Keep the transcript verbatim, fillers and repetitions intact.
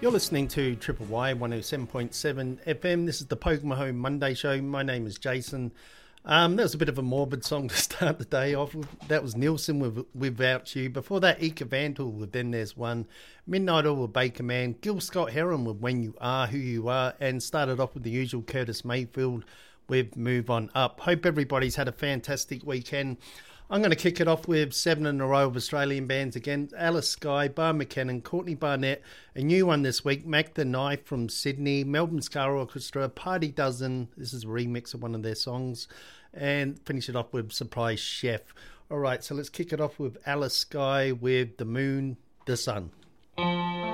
You're listening to Triple Y one oh seven point seven F M. This is the Pokemon Home Monday show. My name is Jason. Um, that was a bit of a morbid song to start the day off with. That was Nielsen with Without You. Before that, Ika Vantel with Then There's One. Midnight Oil with Baker Man. Gil Scott-Heron with When You Are Who You Are. And started off with the usual Curtis Mayfield with Move On Up. Hope everybody's had a fantastic weekend. I'm going to kick it off with seven in a row of Australian bands again. Alice Skye, Bar McKinnon, Courtney Barnett, a new one this week, Mac the Knife from Sydney, Melbourne Scar Orchestra, Party Dozen, this is a remix of one of their songs, and finish it off with Surprise Chef. All right, so let's kick it off with Alice Skye with The Moon, The Sun.